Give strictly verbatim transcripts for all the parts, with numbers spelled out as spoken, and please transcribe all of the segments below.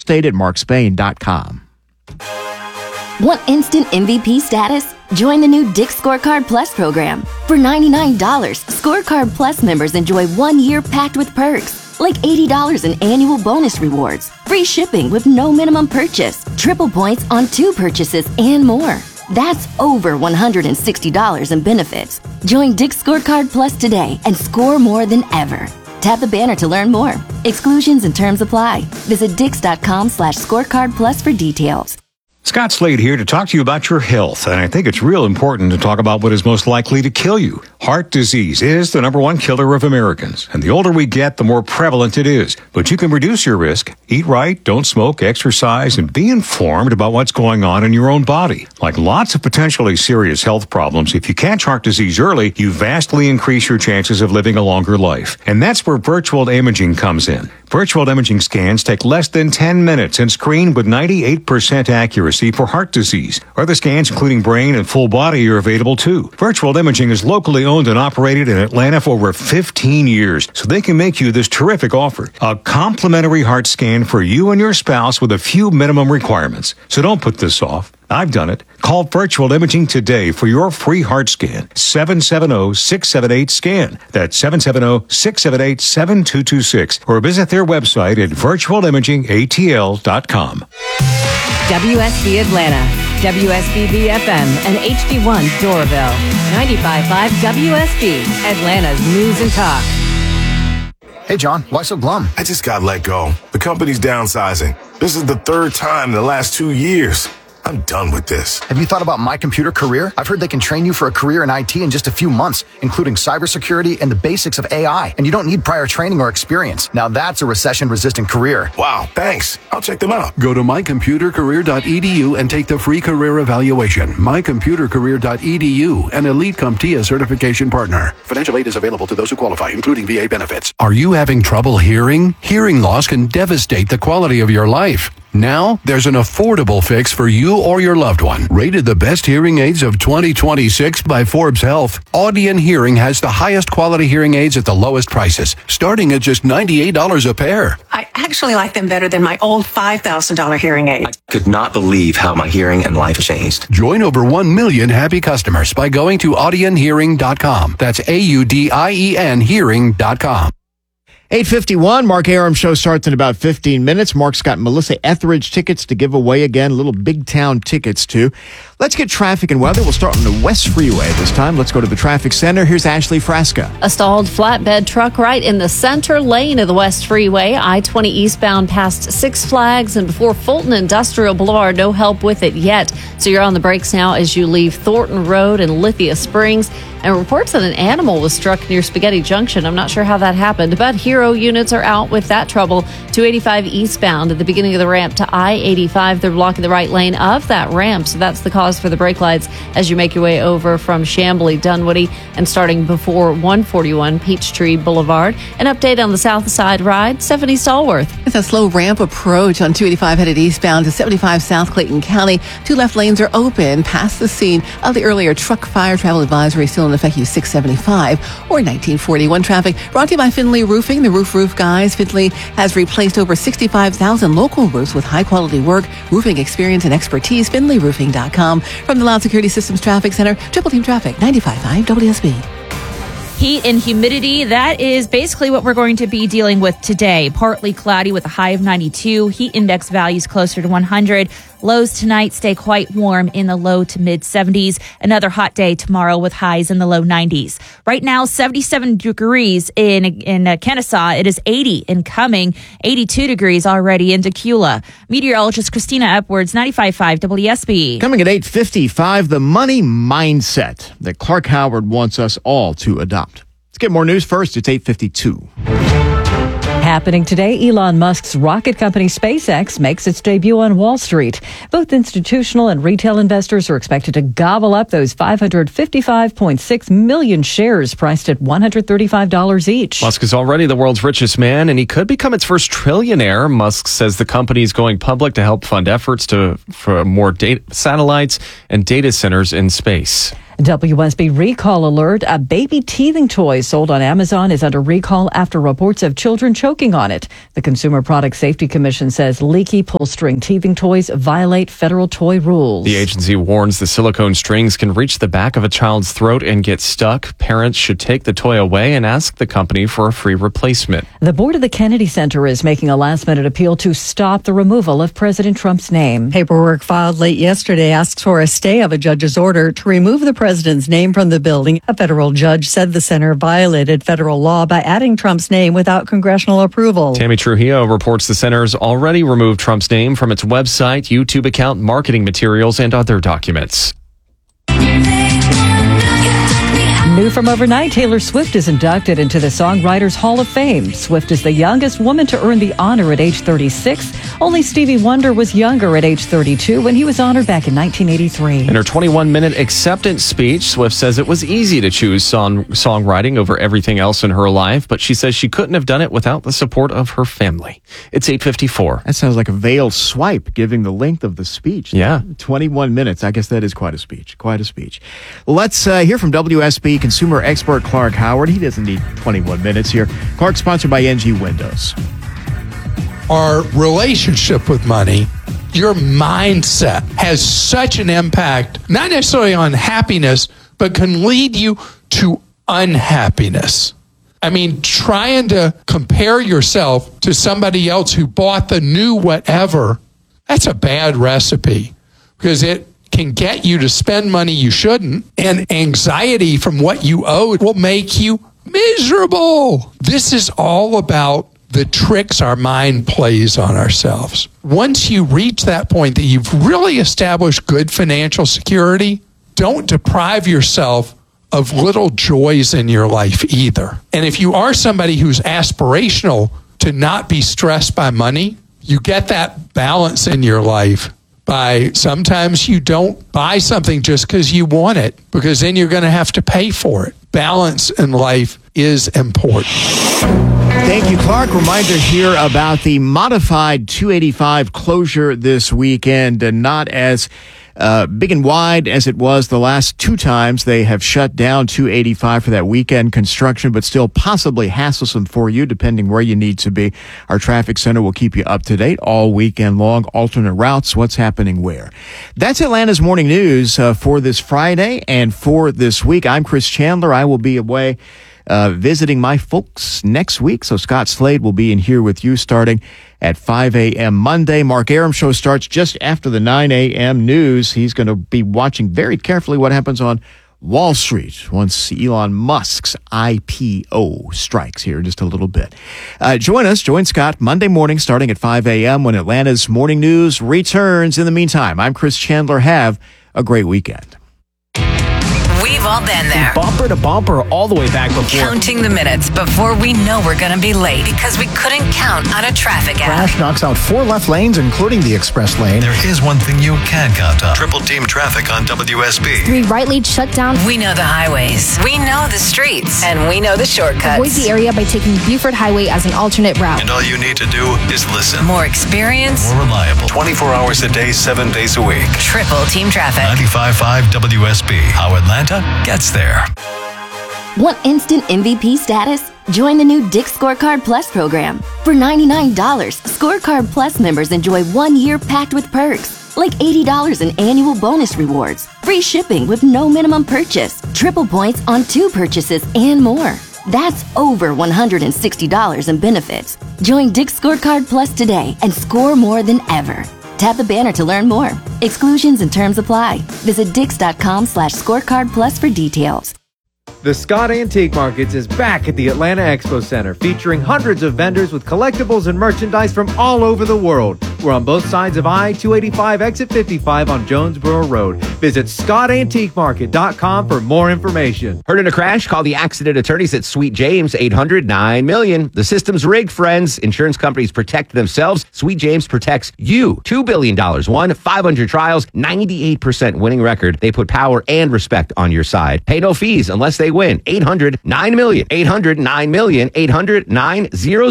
update at mark spain dot com. Want instant M V P status? Join the new Dick's Scorecard Plus program. For ninety-nine dollars, Scorecard Plus members enjoy one year packed with perks, like eighty dollars in annual bonus rewards, free shipping with no minimum purchase, triple points on two purchases, and more. That's over one hundred sixty dollars in benefits. Join Dick's Scorecard Plus today and score more than ever. Tap the banner to learn more. Exclusions and terms apply. Visit dix.com slash scorecard plus for details. Scott Slade here to talk to you about your health, and I think it's real important to talk about what is most likely to kill you. Heart disease is the number one killer of Americans, and the older we get, the more prevalent it is. But you can reduce your risk. Eat right, don't smoke, exercise, and be informed about what's going on in your own body. Like lots of potentially serious health problems, if you catch heart disease early, you vastly increase your chances of living a longer life. And that's where virtual imaging comes in. Virtual imaging scans take less than ten minutes and screen with ninety-eight percent accuracy for heart disease. Other scans, including brain and full body, are available too. Virtual imaging is locally owned and operated in Atlanta for over fifteen years, so they can make you this terrific offer. A complimentary heart scan for you and your spouse with a few minimum requirements. So don't put this off. I've done it. Call Virtual Imaging today for your free heart scan. seven seven zero, six seven eight, SCAN. That's seven seven zero, six seven eight, seven two two six. Or visit their website at virtual imaging a t l dot com. W S B Atlanta, W S B B F M, and H D one Doraville. ninety-five point five W S B, Atlanta's News and Talk. Hey, John, why so glum? I just got let go. The company's downsizing. This is the third time in the last two years. I'm done with this. Have you thought about My Computer Career? I've heard they can train you for a career in I T in just a few months, including cybersecurity and the basics of A I. And you don't need prior training or experience. Now that's a recession-resistant career. Wow, thanks. I'll check them out. Go to my computer career dot e d u and take the free career evaluation. my computer career dot e d u, an Elite CompTIA certification partner. Financial aid is available to those who qualify, including V A benefits. Are you having trouble hearing? Hearing loss can devastate the quality of your life. Now, there's an affordable fix for you or your loved one. Rated the best hearing aids of twenty twenty-six by Forbes Health, Audion Hearing has the highest quality hearing aids at the lowest prices, starting at just ninety-eight dollars a pair. I actually like them better than my old five thousand dollars hearing aid. I could not believe how my hearing and life changed. Join over one million happy customers by going to audion hearing dot com. That's A U D I E N hearing dot com. eight fifty-one, Mark Aram show starts in about fifteen minutes. Mark's got Melissa Etheridge tickets to give away again, little big town tickets too. Let's get traffic and weather. We'll start on the West Freeway this time. Let's go to the traffic center. Here's Ashley Frasca. A stalled flatbed truck right in the center lane of the West Freeway, I twenty eastbound past Six Flags and before Fulton Industrial Boulevard. No help with it yet, so you're on the brakes now as you leave Thornton Road and Lithia Springs. And reports that an animal was struck near Spaghetti Junction. I'm not sure how that happened, but Hero units are out with that trouble. two eighty-five eastbound at the beginning of the ramp to I eighty-five. They're blocking the right lane of that ramp, so that's the cause for the brake lights as you make your way over from Chamblee, Dunwoody, and starting before one forty-one Peachtree Boulevard. An update on the south side ride, Stephanie Stallworth. It's a slow ramp approach on two eighty-five headed eastbound to seventy-five South Clayton County. Two left lanes are open past the scene of the earlier truck fire. Travel advisory still in effect. U six seventy-five or nineteen forty-one traffic. Brought to you by Finley Roofing, the roof roof guys. Finley has replaced over sixty-five thousand local roofs with high quality work, roofing experience, and expertise. Finley Roofing dot com. From the Loud Security Systems Traffic Center, Triple Team Traffic, ninety-five point five W S B. Heat and humidity, that is basically what we're going to be dealing with today. Partly cloudy with a high of ninety-two. Heat index values closer to one hundred. Lows tonight stay quite warm in the low to mid seventies. Another hot day tomorrow with highs in the low nineties. Right now, seventy-seven degrees in in uh, Kennesaw. It is eighty in Cumming, eighty-two degrees already in Decula. Meteorologist Christina Upwards, ninety-five point five W S B. Coming at eight fifty-five, the money mindset that Clark Howard wants us all to adopt. Let's get more news first. It's eight fifty-two. Happening today, Elon Musk's rocket company SpaceX makes its debut on Wall Street. Both institutional and retail investors are expected to gobble up those five hundred fifty-five point six million shares priced at one hundred thirty-five dollars each. Musk is already the world's richest man, and he could become its first trillionaire. Musk says the company is going public to help fund efforts to for more data, satellites and data centers in space. W S B recall alert. A baby teething toy sold on Amazon is under recall after reports of children choking on it. The Consumer Product Safety Commission says leaky pull-string teething toys violate federal toy rules. The agency warns the silicone strings can reach the back of a child's throat and get stuck. Parents should take the toy away and ask the company for a free replacement. The board of the Kennedy Center is making a last-minute appeal to stop the removal of President Trump's name. Paperwork filed late yesterday asks for a stay of a judge's order to remove the president's name from the building. A federal judge said the center violated federal law by adding Trump's name without congressional approval. Tammy Trujillo reports the center's already removed Trump's name from its website, YouTube account, marketing materials, and other documents. New from overnight, Taylor Swift is inducted into the Songwriters Hall of Fame. Swift is the youngest woman to earn the honor at age thirty-six. Only Stevie Wonder was younger at age thirty-two when he was honored back in nineteen eighty-three. In her twenty-one minute acceptance speech, Swift says it was easy to choose song- songwriting over everything else in her life, but she says she couldn't have done it without the support of her family. It's eight fifty-four. That sounds like a veiled swipe, giving the length of the speech. Yeah. twenty-one minutes. I guess that is quite a speech. Quite a speech. Let's uh, hear from W S B consumer expert Clark Howard. He doesn't need twenty-one minutes here. Clark, sponsored by N G Windows. Our relationship with money, your mindset has such an impact, not necessarily on happiness, but can lead you to unhappiness. I mean, trying to compare yourself to somebody else who bought the new whatever, that's a bad recipe because it can get you to spend money you shouldn't, and anxiety from what you owe will make you miserable. This is all about the tricks our mind plays on ourselves. Once you reach that point that you've really established good financial security, don't deprive yourself of little joys in your life either. And if you are somebody who's aspirational to not be stressed by money, you get that balance in your life by sometimes you don't buy something just because you want it, because then you're going to have to pay for it. Balance in life is important. Thank you, Clark. Reminder here about the modified two eighty-five closure this weekend, and not as uh, big and wide as it was the last two times they have shut down two eighty-five for that weekend construction, but still possibly hasslesome for you, depending where you need to be. Our traffic center will keep you up to date all weekend long. Alternate routes, what's happening where. That's Atlanta's Morning News uh, for this Friday and for this week. I'm Chris Chandler. I will be away Uh, visiting my folks next week. So Scott Slade will be in here with you starting at five a.m. Monday. Mark Aram show starts just after the nine a.m. news. He's going to be watching very carefully what happens on Wall Street once Elon Musk's I P O strikes here in just a little bit. Uh, join us, join Scott Monday morning starting at five a.m. when Atlanta's Morning News returns. In the meantime, I'm Chris Chandler. Have a great weekend. We've all been there. Bumper to bumper all the way back before. Counting the minutes before we know we're going to be late because we couldn't count on a traffic app. Crash knocks out four left lanes, including the express lane. There is one thing you can count on. Triple team traffic on W S B. Three right lanes shut down. We know the highways. We know the streets. And we know the shortcuts. Avoid the area by taking Buford Highway as an alternate route. And all you need to do is listen. More experience. More reliable. twenty-four hours a day, seven days a week. Triple team traffic. ninety-five point five W S B. How Atlanta gets there. Want instant M V P status? Join the new Dick's Scorecard Plus program. For ninety-nine dollars, Scorecard Plus members enjoy one year packed with perks, like eighty dollars in annual bonus rewards, free shipping with no minimum purchase, triple points on two purchases, and more. That's over one hundred sixty dollars in benefits. Join Dick's Scorecard Plus today and score more than ever. Tap the banner to learn more. Exclusions and terms apply. Visit dix.com slash scorecard plus for details. The Scott Antique Markets is back at the Atlanta Expo Center, featuring hundreds of vendors with collectibles and merchandise from all over the world. We're on both sides of I two eighty-five, exit fifty-five on Jonesboro Road. Visit scott antique market dot com for more information. Heard in a crash? Call the accident attorneys at Sweet James, eight hundred nine million. The system's rigged, friends. Insurance companies protect themselves. Sweet James protects you. two billion dollars won, five hundred trials, ninety-eight percent winning record. They put power and respect on your side. Pay no fees unless they win. eight hundred nine million. eight hundred nine million. eight hundred nine hundred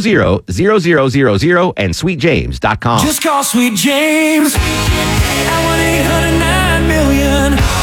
hundred and sweet james dot com. Just call Sweet James at one eight hundred nine million.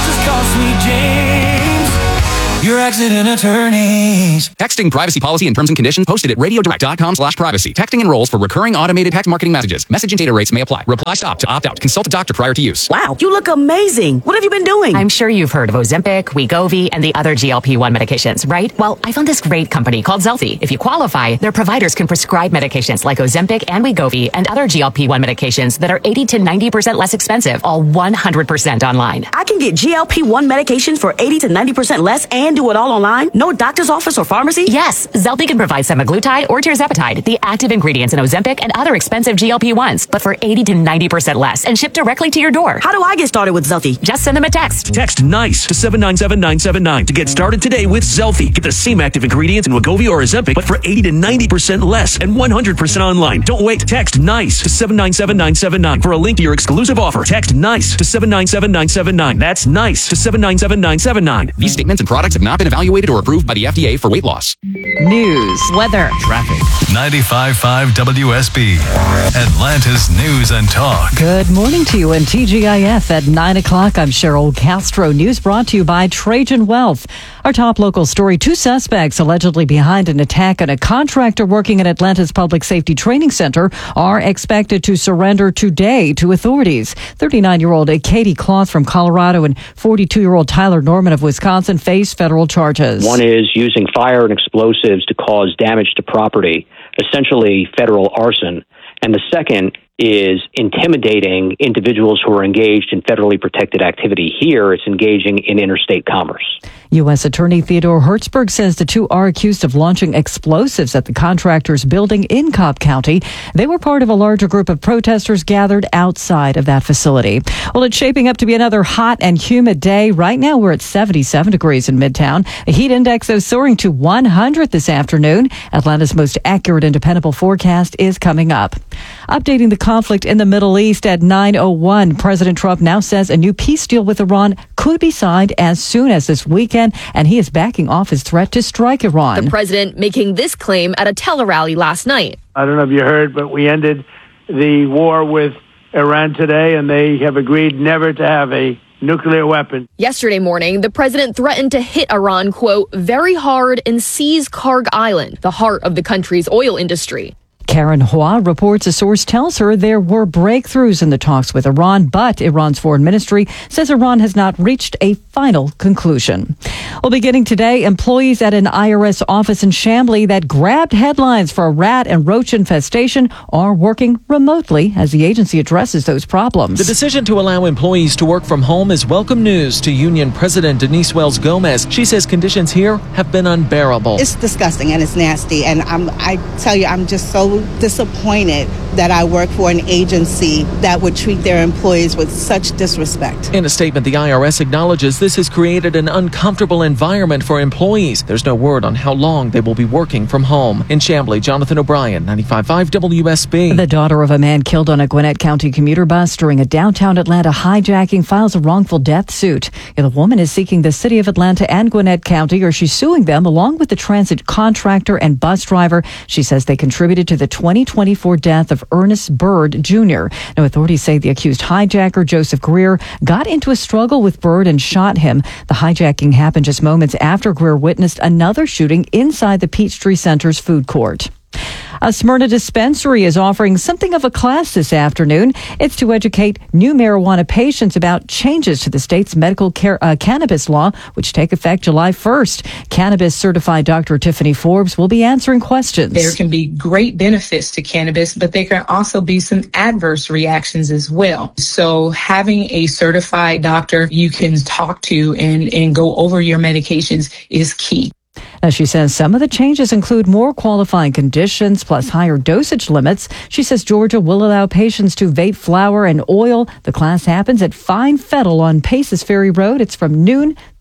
Just call Sweet James, your accident attorneys. Texting privacy policy and terms and conditions posted at radiodirect.com slash privacy. Texting enrolls for recurring automated text marketing messages. Message and data rates may apply. Reply stop to opt out. Consult a doctor prior to use. Wow, you look amazing. What have you been doing? I'm sure you've heard of Ozempic, Wegovy, and the other G L P one medications, right? Well, I found this great company called Zelfie. If you qualify, their providers can prescribe medications like Ozempic and Wegovy and other G L P one medications that are eighty to ninety percent less expensive, all one hundred percent online. I can get G L P one medications for eighty to ninety percent less and do it all online? No doctor's office or pharmacy? Yes, Zelfie can provide semaglutide or tirzepatide, the active ingredients in Ozempic and other expensive G L P ones, but for eighty to ninety percent less and shipped directly to your door. How do I get started with Zelfie? Just send them a text. Text NICE to seven nine seven nine seven nine to get started today with Zelfie. Get the same active ingredients in Wegovy or Ozempic, but for eighty to ninety percent less and one hundred percent online. Don't wait. Text NICE to seven nine seven nine seven nine for a link to your exclusive offer. Text NICE to seven nine seven nine seven nine. That's NICE to seven nine seven nine seven nine. These statements and products have not been evaluated or approved by the F D A for weight loss. News, weather, traffic. ninety-five point five W S B, Atlanta's News and Talk. Good morning to you in T G I F at nine o'clock. I'm Cheryl Castro. News brought to you by Trajan Wealth. Our top local story, two suspects allegedly behind an attack on a contractor working at Atlanta's Public Safety Training Center are expected to surrender today to authorities. thirty-nine-year-old Katie Cloth from Colorado and forty-two-year-old Tyler Norman of Wisconsin face federal charges. One is using fire and explosives to cause damage to property, essentially federal arson. And the second is intimidating individuals who are engaged in federally protected activity. Here, it's engaging in interstate commerce. U S. Attorney Theodore Hertzberg says the two are accused of launching explosives at the contractor's building in Cobb County. They were part of a larger group of protesters gathered outside of that facility. Well, it's shaping up to be another hot and humid day. Right now, we're at seventy-seven degrees in Midtown. The heat index is soaring to one hundred this afternoon. Atlanta's most accurate and dependable forecast is coming up. Updating the conflict in the Middle East at nine oh one, President Trump now says a new peace deal with Iran could be signed as soon as this weekend, and he is backing off his threat to strike Iran. The president making this claim at a tele-rally last night. I don't know if you heard, but we ended the war with Iran today, and they have agreed never to have a nuclear weapon. Yesterday morning, the president threatened to hit Iran, quote, very hard and seize Karg Island, the heart of the country's oil industry. Karen Hua reports a source tells her there were breakthroughs in the talks with Iran, but Iran's foreign ministry says Iran has not reached a final conclusion. Well, beginning today, employees at an I R S office in Chamblee that grabbed headlines for a rat and roach infestation are working remotely as the agency addresses those problems. The decision to allow employees to work from home is welcome news to union president Denise Wells Gomez. She says conditions here have been unbearable. It's disgusting and it's nasty, and I'm, I tell you, I'm just so disappointed that I work for an agency that would treat their employees with such disrespect. In a statement, the I R S acknowledges this has created an uncomfortable environment for employees. There's no word on how long they will be working from home. In Chamblee, Jonathan O'Brien, ninety-five point five W S B. The daughter of a man killed on a Gwinnett County commuter bus during a downtown Atlanta hijacking files a wrongful death suit. The woman is seeking the city of Atlanta and Gwinnett County, or she's suing them along with the transit contractor and bus driver. She says they contributed to the twenty twenty-four death of Ernest Bird Junior Now, authorities say the accused hijacker, Joseph Greer, got into a struggle with Bird and shot him. The hijacking happened just moments after Greer witnessed another shooting inside the Peachtree Center's food court. A Smyrna dispensary is offering something of a class this afternoon. It's to educate new marijuana patients about changes to the state's medical care, uh, cannabis law, which take effect July first. Cannabis certified Doctor Tiffany Forbes will be answering questions. There can be great benefits to cannabis, but there can also be some adverse reactions as well. So having a certified doctor you can talk to and, and go over your medications is key. Now, she says some of the changes include more qualifying conditions plus higher dosage limits. She says Georgia will allow patients to vape flower and oil. The class happens at Fine Fettle on Paces Ferry Road. It's from noon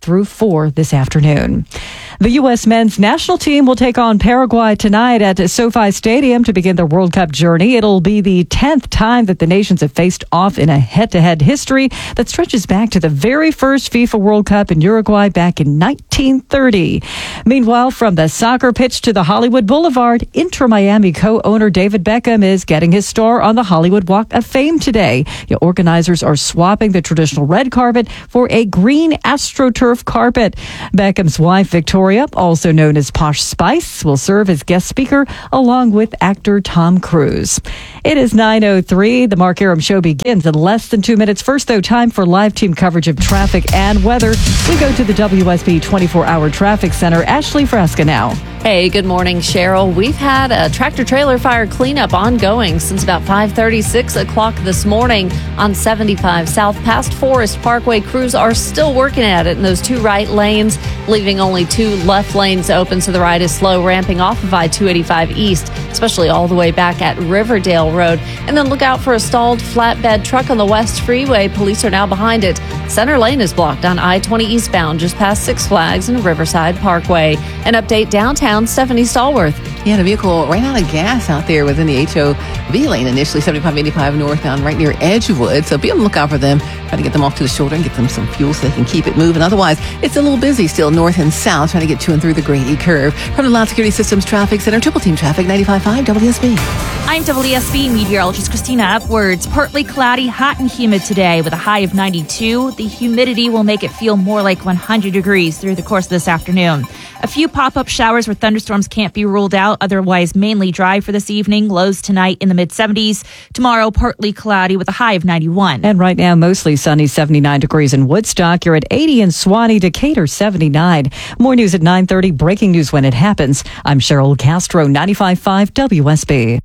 through four this afternoon. The U S men's national team will take on Paraguay tonight at SoFi Stadium to begin their World Cup journey. It'll be the tenth time that the nations have faced off in a head-to-head history that stretches back to the very first FIFA World Cup in Uruguay back in nineteen thirty. Meanwhile, from the soccer pitch to the Hollywood Boulevard, Inter Miami co-owner David Beckham is getting his star on the Hollywood Walk of Fame today. The organizers are swapping the traditional red carpet for a green AstroTurf carpet. Beckham's wife, Victoria, also known as Posh Spice, will serve as guest speaker along with actor Tom Cruise. It is nine oh three. The Mark Arum Show begins in less than two minutes. First, though, time for live team coverage of traffic and weather. We go to the W S B twenty-four hour Traffic Center. Ashley Fresca now. Hey, good morning, Cheryl. We've had a tractor-trailer fire cleanup ongoing since about five thirty, six o'clock this morning on seventy-five South past Forest Parkway. Crews are still working at it in those two right lanes, leaving only two left lanes open, so the ride is slow, ramping off of I two eighty-five East, especially all the way back at Riverdale Road. And then look out for a stalled flatbed truck on the West Freeway. Police are now behind it. Center lane is blocked on I twenty eastbound, just past Six Flags and Riverside Parkway. An update downtown. Stephanie Stallworth. Yeah, the vehicle ran out of gas out there within the H O V lane initially, seventy-five eighty-five northbound, right near Edgewood. So be on the lookout for them. Try to get them off to the shoulder and get them some fuel so they can keep it moving. Otherwise, it's a little busy still north and south, trying to get to and through the Grady Curve. From the Loud Security Systems Traffic Center, Triple Team Traffic, ninety-five point five W S B. I'm W S B meteorologist Christina Upwards. Partly cloudy, hot and humid today with a high of ninety-two. The humidity will make it feel more like one hundred degrees through the course of this afternoon. A few pop-up showers where thunderstorms can't be ruled out. Otherwise, mainly dry for this evening. Lows tonight in the mid-seventies. Tomorrow, partly cloudy with a high of ninety-one. And right now, mostly sunny, seventy-nine degrees in Woodstock. You're at eighty in Swanee, Decatur, seventy-nine. More news at nine thirty. Breaking news when it happens. I'm Cheryl Castro, ninety-five point five W S B.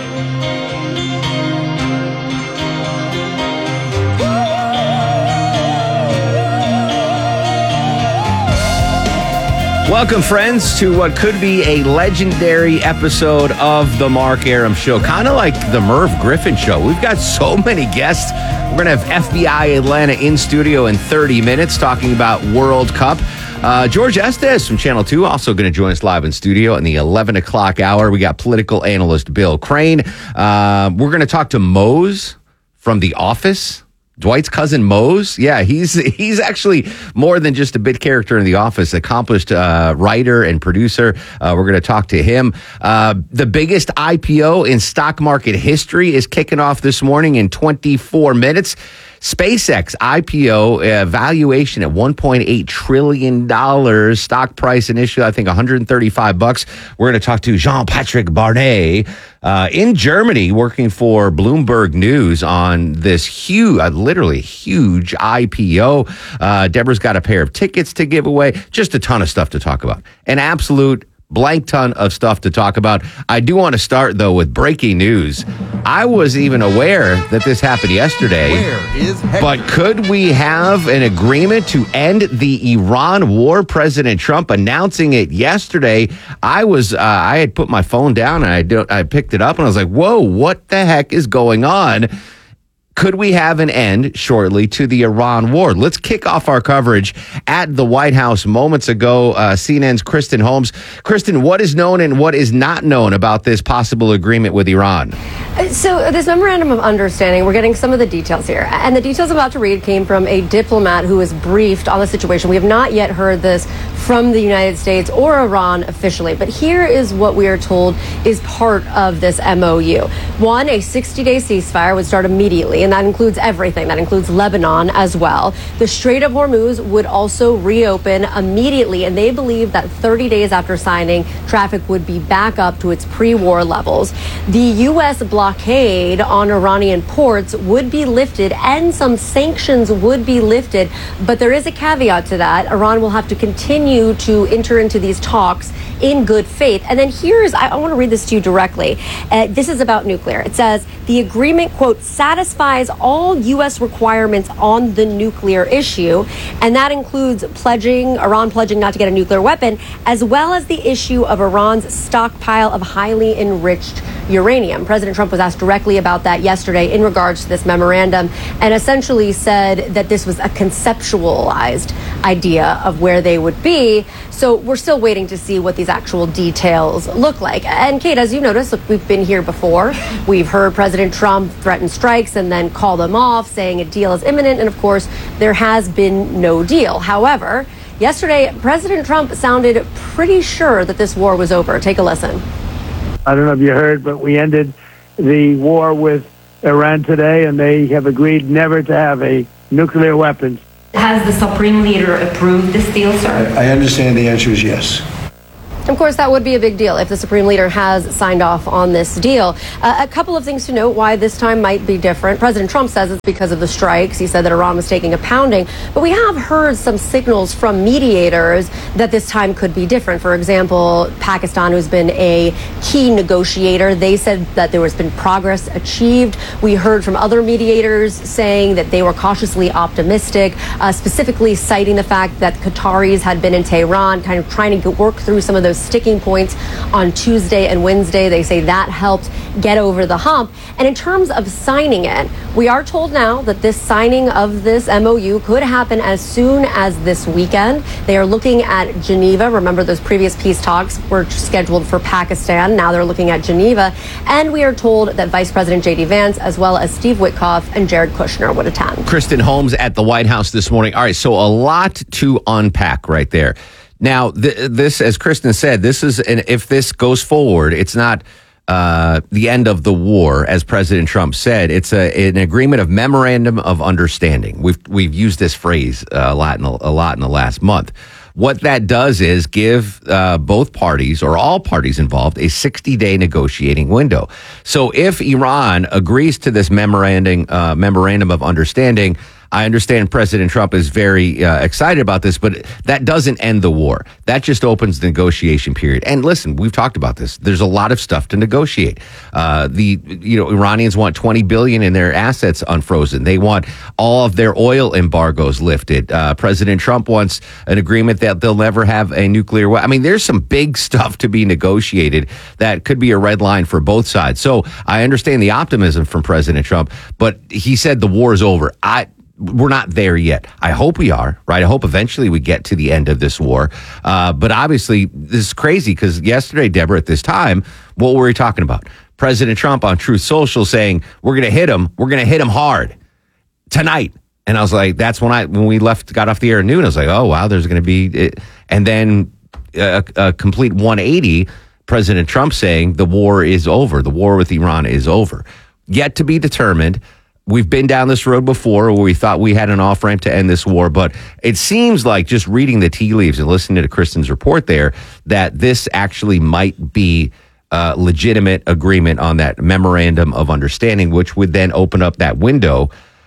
Welcome, friends, to what could be a legendary episode of the Mark Arum Show. Kind of like the Merv Griffin Show. We've got so many guests. We're going to have F B I Atlanta in studio in thirty minutes talking about World Cup. Uh, George Estes from Channel two also going to join us live in studio in the eleven o'clock hour. We got political analyst Bill Crane. Uh, we're going to talk to Mose from The Office. Dwight's cousin Mose, yeah, he's he's actually more than just a bit character in The Office, accomplished uh, writer and producer. Uh, we're going to talk to him. Uh, the biggest I P O in stock market history is kicking off this morning in twenty-four minutes. SpaceX I P O uh, valuation at one point eight trillion dollars. Stock price initially, I think, one hundred thirty-five bucks. We're going to talk to Jean-Patrick Barnet uh, in Germany, working for Bloomberg News on this huge, uh, literally huge I P O. Uh, Deborah's got a pair of tickets to give away. Just a ton of stuff to talk about. An absolute blank ton of stuff to talk about. I do want to start, though, with breaking news. I was even aware that this happened yesterday. Where is Hector? But could we have an agreement to end the Iran war? President Trump announcing it yesterday. I was, uh, I had put my phone down and I, do, I picked it up and I was like, whoa, what the heck is going on? Could we have an end shortly to the Iran war? Let's kick off our coverage at the White House moments ago. Uh, C N N's Kristen Holmes. Kristen, what is known and what is not known about this possible agreement with Iran? So this memorandum of understanding, we're getting some of the details here. And the details I'm about to read came from a diplomat who was briefed on the situation. We have not yet heard this from the United States or Iran officially. But here is what we are told is part of this M O U. One, a sixty-day ceasefire would start immediately, and that includes everything. That includes Lebanon as well. The Strait of Hormuz would also reopen immediately, and they believe that thirty days after signing, traffic would be back up to its pre-war levels. The U S blockade on Iranian ports would be lifted, and some sanctions would be lifted. But there is a caveat to that. Iran will have to continue to enter into these talks in good faith. And then here's, I, I want to read this to you directly. Uh, this is about nuclear. It says, the agreement, quote, satisfies all U S requirements on the nuclear issue. And that includes pledging, Iran pledging not to get a nuclear weapon, as well as the issue of Iran's stockpile of highly enriched uranium. President Trump was asked directly about that yesterday in regards to this memorandum, and essentially said that this was a conceptualized idea of where they would be. So we're still waiting to see what these actual details look like. And Kate, as you noticed, look, we've been here before. We've heard President Trump threaten strikes and then call them off, saying a deal is imminent. And of course, there has been no deal. However, yesterday, President Trump sounded pretty sure that this war was over. Take a listen. I don't know if you heard, but we ended the war with Iran today, and they have agreed never to have a nuclear weapons. Has the Supreme Leader approved this deal, sir? I understand the answer is yes. Of course, that would be a big deal if the Supreme Leader has signed off on this deal. Uh, a couple of things to note why this time might be different. President Trump says it's because of the strikes. He said that Iran was taking a pounding. But we have heard some signals from mediators that this time could be different. For example, Pakistan, who's been a key negotiator, they said that there has been progress achieved. We heard from other mediators saying that they were cautiously optimistic, uh, specifically citing the fact that Qataris had been in Tehran, kind of trying to work through some of those sticking points on Tuesday and Wednesday. They say that helped get over the hump. And in terms of signing it, we are told now that this signing of this M O U could happen as soon as this weekend. They are looking at Geneva. Remember, those previous peace talks were scheduled for Pakistan. Now they're looking at Geneva. And we are told that Vice President J D Vance, as well as Steve Witkoff and Jared Kushner, would attend. Kristen Holmes at the White House this morning. All right, so a lot to unpack right there. Now, th- this, as Kristen said, this is, and if this goes forward, it's not uh, the end of the war, as President Trump said. It's a, an agreement of memorandum of understanding. We've we've used this phrase uh, a lot in the, a lot in the last month. What that does is give uh, both parties or all parties involved a sixty-day negotiating window. So if Iran agrees to this memorandum uh, memorandum of understanding, I understand President Trump is very uh, excited about this, but that doesn't end the war. That just opens the negotiation period. And listen, we've talked about this. There's a lot of stuff to negotiate. Uh, the you know Iranians want twenty billion dollars in their assets unfrozen. They want all of their oil embargoes lifted. Uh, President Trump wants an agreement that they'll never have a nuclear weapon. I mean, there's some big stuff to be negotiated that could be a red line for both sides. So I understand the optimism from President Trump, but he said the war is over. I. We're not there yet. I hope we are, right? I hope eventually we get to the end of this war. Uh, but obviously, this is crazy because yesterday, Deborah, at this time, what were we talking about? President Trump on Truth Social saying, we're going to hit him. We're going to hit him hard tonight. And I was like, that's when I, when we left, got off the air at noon, I was like, oh, wow, there's going to be, it. And then a, a complete one eighty, President Trump saying the war is over. The war with Iran is over. Yet to be determined. We've been down this road before where we thought we had an off-ramp to end this war, but it seems like just reading the tea leaves and listening to Kristen's report there, that this actually might be a legitimate agreement on that memorandum of understanding, which would then open up that window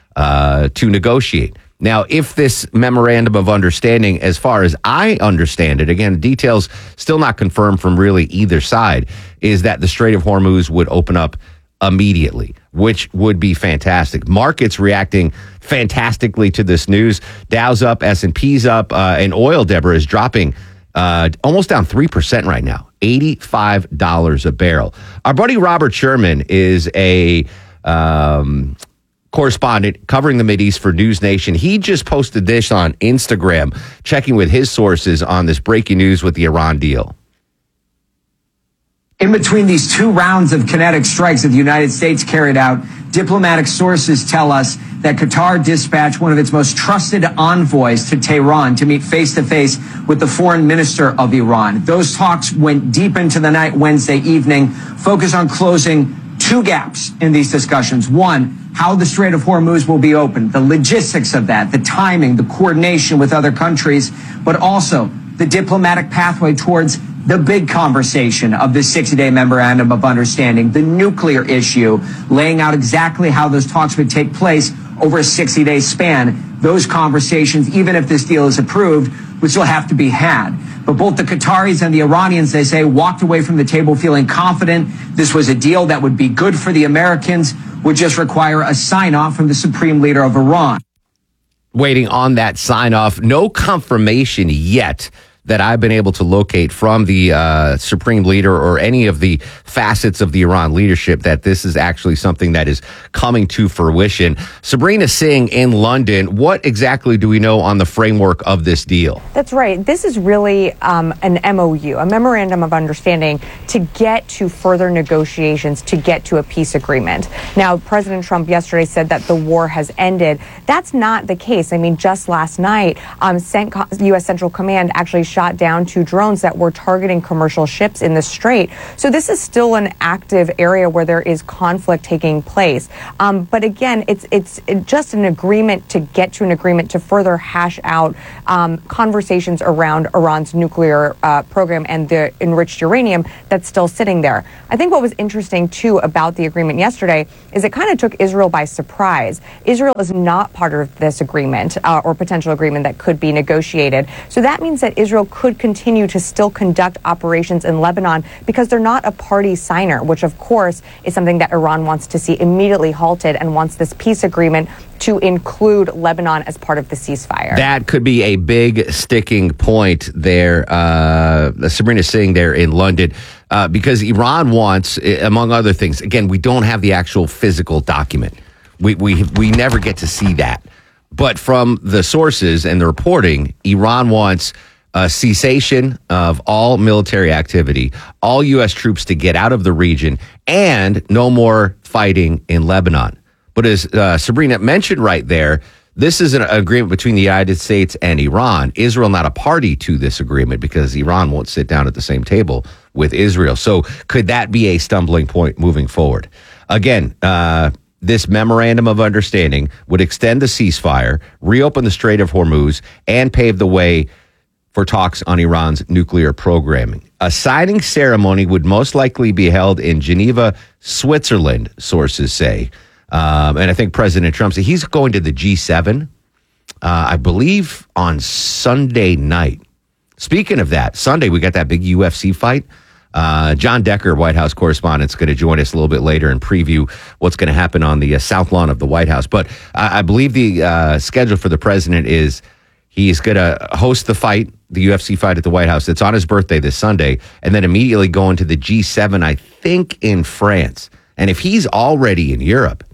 uh, to negotiate. Now, if this memorandum of understanding, as far as I understand it, again, details still not confirmed from really either side, is that the Strait of Hormuz would open up immediately, which would be fantastic. Markets reacting fantastically to this news. Dow's up, S and P's up, uh, and oil, Deborah, is dropping uh, almost down three percent right now, eighty-five dollars a barrel. Our buddy Robert Sherman is a um, correspondent covering the Mideast for News Nation. He just posted this on Instagram, checking with his sources on this breaking news with the Iran deal. In between these two rounds of kinetic strikes that the United States carried out, diplomatic sources tell us that Qatar dispatched one of its most trusted envoys to Tehran to meet face-to-face with the foreign minister of Iran. Those talks went deep into the night Wednesday evening, focused on closing two gaps in these discussions. One, how the Strait of Hormuz will be opened, the logistics of that, the timing, the coordination with other countries, but also the diplomatic pathway towards the big conversation of this sixty-day memorandum of understanding, the nuclear issue, laying out exactly how those talks would take place over a sixty-day span. Those conversations, even if this deal is approved, would still have to be had. But both the Qataris and the Iranians, they say, walked away from the table feeling confident this was a deal that would be good for the Americans, would just require a sign-off from the Supreme Leader of Iran. Waiting on that sign-off. No confirmation yet that I've been able to locate from the uh, supreme leader or any of the facets of the Iran leadership that this is actually something that is coming to fruition. Sabrina Singh in London, what exactly do we know on the framework of this deal? That's right. This is really um, an M O U, a memorandum of understanding to get to further negotiations, to get to a peace agreement. Now, President Trump yesterday said that the war has ended. That's not the case. I mean, just last night, um, U S Central Command actually shot down two drones that were targeting commercial ships in the Strait. So this is still an active area where there is conflict taking place. Um, but again, it's it's just an agreement to get to an agreement to further hash out um, conversations around Iran's nuclear uh, program and the enriched uranium that's still sitting there. I think what was interesting, too, about the agreement yesterday is it kind of took Israel by surprise. Israel is not part of this agreement uh, or potential agreement that could be negotiated. So that means that Israel could continue to still conduct operations in Lebanon because they're not a party signer, which of course is something that Iran wants to see immediately halted and wants this peace agreement to include Lebanon as part of the ceasefire. That could be a big sticking point there, uh, Sabrina Singh there in London, uh, because Iran wants, among other things, again, we don't have the actual physical document. We, we, we never get to see that. But from the sources and the reporting, Iran wants a cessation of all military activity, all U S troops to get out of the region, and no more fighting in Lebanon. But as uh, Sabrina mentioned right there, this is an agreement between the United States and Iran. Israel not a party to this agreement because Iran won't sit down at the same table with Israel. So could that be a stumbling point moving forward? Again, uh, this memorandum of understanding would extend the ceasefire, reopen the Strait of Hormuz, and pave the way for talks on Iran's nuclear programming. A signing ceremony would most likely be held in Geneva, Switzerland, sources say. Um, and I think President Trump said he's going to the G seven, uh, I believe, on Sunday night. Speaking of that, Sunday, we got that big U F C fight. Uh, John Decker, White House correspondent, is going to join us a little bit later and preview what's going to happen on the uh, South Lawn of the White House. But uh, I believe the uh, schedule for the president is he's going to host the fight, the U F C fight at the White House. It's on his birthday this Sunday, and then immediately go into the G seven, I think, in France. And if he's already in Europe,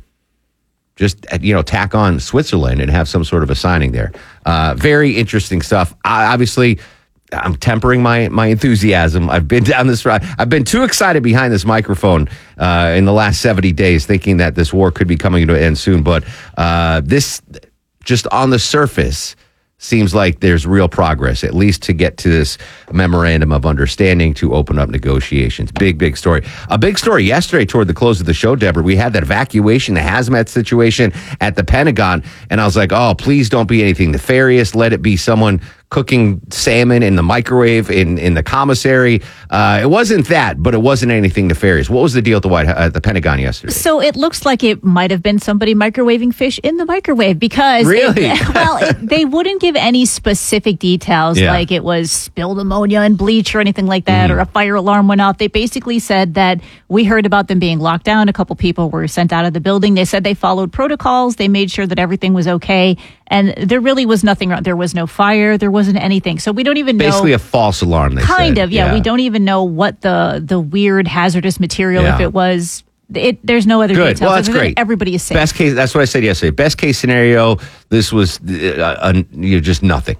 just, you know, tack on Switzerland and have some sort of a signing there. Uh, very interesting stuff. I, obviously, I'm tempering my my enthusiasm. I've been down this ride. I've been too excited behind this microphone uh, in the last seventy days, thinking that this war could be coming to an end soon. But uh, this, just on the surface, seems like there's real progress, at least to get to this memorandum of understanding to open up negotiations. Big, big story. A big story yesterday toward the close of the show, Deborah. We had that evacuation, the hazmat situation at the Pentagon. And I was like, oh, please don't be anything nefarious. Let it be someone cooking salmon in the microwave in, in the commissary. Uh, it wasn't that, but it wasn't anything nefarious. What was the deal at the White uh, the Pentagon yesterday? So it looks like it might have been somebody microwaving fish in the microwave because really, it, well, it, they wouldn't give any specific details Yeah. like it was spilled ammonia and bleach or anything like that, Mhm. or a fire alarm went off. They basically said that we heard about them being locked down. A couple people were sent out of the building. They said they followed protocols. They made sure that everything was okay. And there really was nothing wrong. There was no fire. There wasn't anything. So we don't even know. Basically a false alarm, they Kind said. of, yeah. We don't even know what the the weird hazardous material, Yeah. if it was. It, there's no other Good. details. Well, that's Other than great. Everybody is safe. Best case, that's what I said yesterday. Best case scenario, this was uh, uh, you know, just nothing.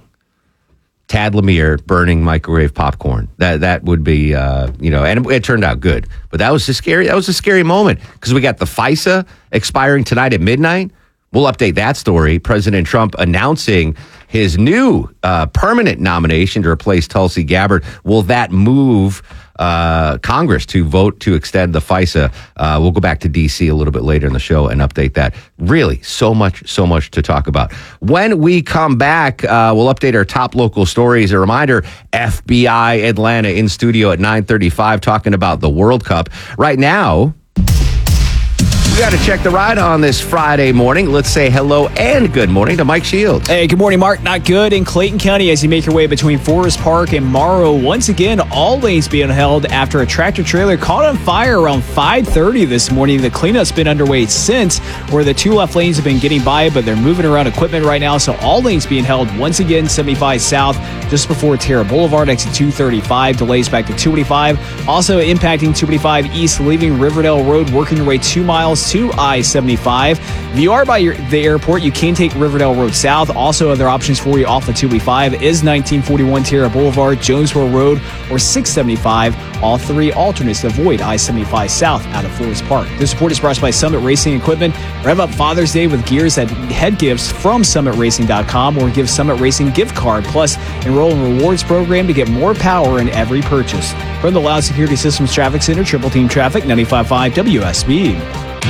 Tad Lemire burning microwave popcorn. That that would be, uh, you know, and it, it turned out good. But that was a scary. That was a scary moment because we got the FISA expiring tonight at midnight. We'll update that story. President Trump announcing his new uh, permanent nomination to replace Tulsi Gabbard. Will that move uh, Congress to vote to extend the FISA? Uh, we'll go back to D C a little bit later in the show and update that. Really, so much, so much to talk about. When we come back, uh, we'll update our top local stories. A reminder, F B I Atlanta in studio at nine thirty-five talking about the World Cup. Right now, got to check the ride on this Friday morning. Let's say hello and good morning to Mike Shields. Hey, good morning, Mark. Not good in Clayton County as you make your way between Forest Park and Morrow. Once again, all lanes being held after a tractor trailer caught on fire around five thirty this morning. The cleanup's been underway since, where the two left lanes have been getting by, but they're moving around equipment right now, so all lanes being held once again. seventy-five south just before Terra Boulevard, exit two thirty-five. Delays back to two eighty-five. Also impacting two eighty-five east, leaving Riverdale Road, working your way two miles to I seventy-five. If you are by your, the airport, you can take Riverdale Road south. Also, other options for you off of two eighty-five is nineteen forty-one Terra Boulevard, Jonesboro Road, or six seventy-five. All three alternates to avoid I seventy-five south out of Forest Park. This report is brought to you by Summit Racing Equipment. Rev up Father's Day with gears at head gifts from summit racing dot com or give Summit Racing gift card. Plus, enroll in rewards program to get more power in every purchase. From the Loud Security Systems Traffic Center, Triple Team Traffic, ninety-five point five W S B.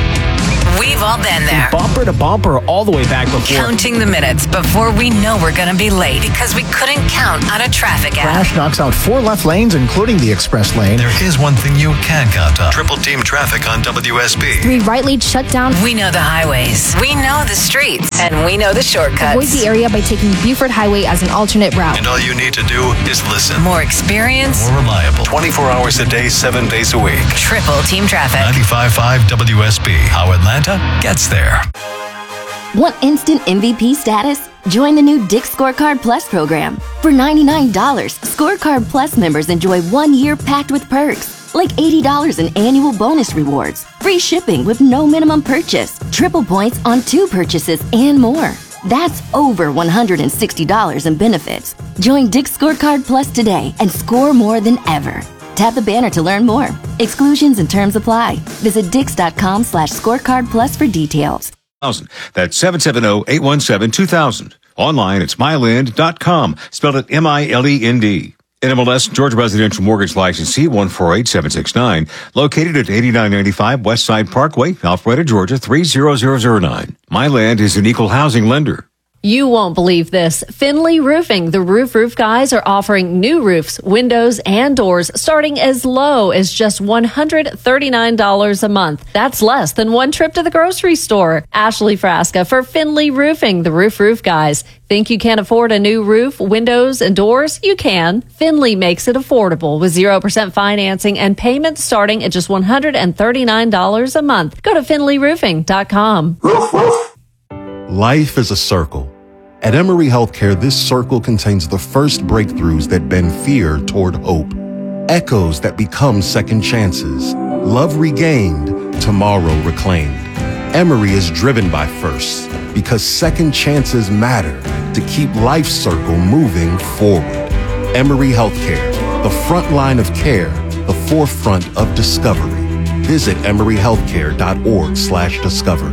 We've all been there. Bumper to bumper all the way back before. Counting the minutes before we know we're going to be late because we couldn't count on a traffic app. Crash knocks out four left lanes, including the express lane. There is one thing you can count on. Triple Team Traffic on W S B. Three right lanes shut down. We know the highways. We know the streets. And we know the shortcuts. Avoid the area by taking Buford Highway as an alternate route. And all you need to do is listen. More experience. More reliable. twenty-four hours a day, seven days a week. Triple Team Traffic. ninety-five point five W S B. How Atlanta gets there. Want instant M V P status? Join the new Dick's Scorecard Plus program. For ninety-nine dollars, Scorecard Plus members enjoy one year packed with perks, like eighty dollars in annual bonus rewards, free shipping with no minimum purchase, triple points on two purchases, and more. That's over one hundred sixty dollars in benefits. Join Dick's Scorecard Plus today and score more than ever. Tap the banner to learn more. Exclusions and terms apply. Visit dix.com slash scorecard plus for details. That's seven seven zero, eight one seven, two thousand. Online, it's myland dot com. Spelled it M I L E N D. N M L S Georgia Residential Mortgage License C one four eight seven six nine. Located at eighty-nine ninety-five West Side Parkway, Alpharetta, Georgia, three zero zero zero nine. Myland is an equal housing lender. You won't believe this. Finley Roofing, the Roof Roof guys, are offering new roofs, windows, and doors starting as low as just one hundred thirty-nine dollars a month. That's less than one trip to the grocery store. Ashley Frasca for Finley Roofing, the Roof Roof guys. Think you can't afford a new roof, windows, and doors? You can. Finley makes it affordable with zero percent financing and payments starting at just one hundred thirty-nine dollars a month. Go to finley roofing dot com. Life is a circle. At Emory Healthcare, this circle contains the first breakthroughs that bend fear toward hope, echoes that become second chances, love regained, tomorrow reclaimed. Emory is driven by firsts because second chances matter to keep life's circle moving forward. Emory Healthcare, the front line of care, the forefront of discovery. Visit emory healthcare dot org slash discover.